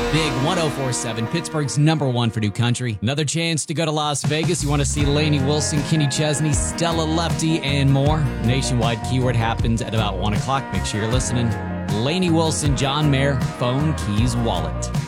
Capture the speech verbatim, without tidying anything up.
Big one oh four point seven, Pittsburgh's number one for new country. Another chance to go to Las Vegas. You want to see Lainey Wilson, Kenny Chesney, Stella Lefty, and more. Nationwide keyword happens at about one o'clock. Make sure you're listening. Lainey Wilson, John Mayer, Phone Keys Wallet.